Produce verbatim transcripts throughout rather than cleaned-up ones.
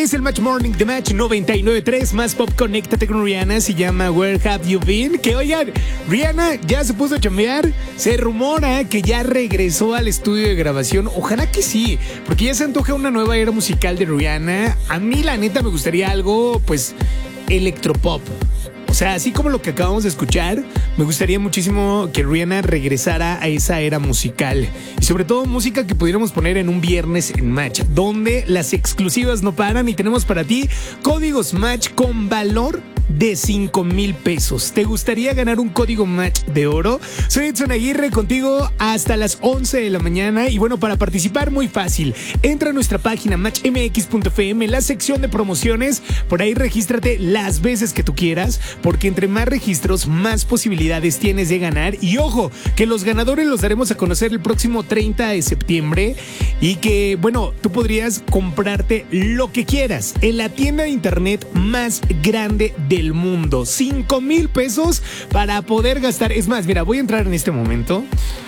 es el Match Morning de Match noventa y nueve punto tres, más pop. Conéctate con Rihanna, se llama Where Have You Been. Que oigan, Rihanna ya se puso a chambear. Se rumora que ya regresó al estudio de grabación. Ojalá que sí, porque ya se antoja una nueva era musical de Rihanna. A mí la neta me gustaría algo, pues, electropop. O sea, así como lo que acabamos de escuchar, me gustaría muchísimo que Rihanna regresara a esa era musical. Y sobre todo música que pudiéramos poner en un viernes en Match, donde las exclusivas no paran y tenemos para ti códigos Match con valor de cinco mil pesos. ¿Te gustaría ganar un código Match de oro? Soy Edson Aguirre, contigo hasta las once de la mañana. Y bueno, para participar muy fácil. Entra a nuestra página match m x punto f m, la sección de promociones. Por ahí regístrate las veces que tú quieras, porque entre más registros, más posibilidades tienes de ganar. Y ojo, que los ganadores los daremos a conocer el próximo treinta de septiembre. Y que, bueno, tú podrías comprarte lo que quieras en la tienda de internet más grande de el mundo. cinco mil pesos para poder gastar. Es más, mira, voy a entrar en este momento.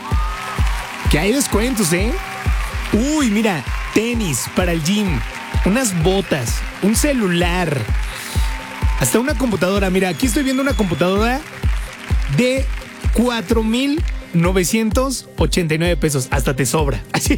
Que hay descuentos, ¿eh? Uy, mira, tenis para el gym, unas botas, un celular, hasta una computadora. Mira, aquí estoy viendo una computadora de cuatro mil novecientos ochenta y nueve pesos. Hasta te sobra. Así.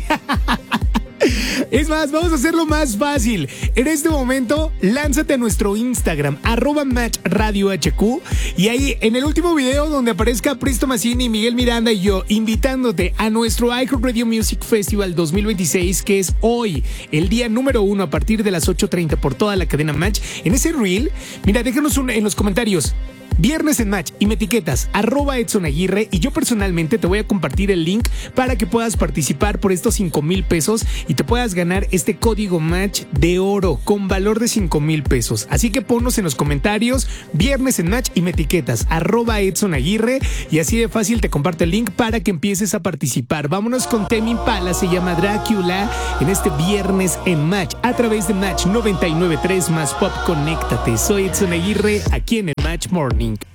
Es más, vamos a hacerlo más fácil. En este momento, lánzate a nuestro Instagram, arroba Match Radio H Q, y ahí en el último video donde aparezca Pristo Massini, Miguel Miranda y yo, invitándote a nuestro iHeartRadio Music Festival dos mil veintiséis, que es hoy, el día número uno, a partir de las ocho treinta por toda la cadena Match. En ese reel, mira, déjanos un, en los comentarios, Viernes en Match, y me etiquetas arroba Edson Aguirre, y yo personalmente te voy a compartir el link para que puedas participar por estos cinco mil pesos y te puedas ganar este código Match de oro con valor de cinco mil pesos. Así que ponnos en los comentarios Viernes en Match y me etiquetas arroba Edson Aguirre, y así de fácil te comparto el link para que empieces a participar. Vámonos con Tame Impala, se llama Drácula, en este Viernes en Match a través de Match noventa y nueve punto tres, más pop. Conéctate. Soy Edson Aguirre, aquí en el Match Morning.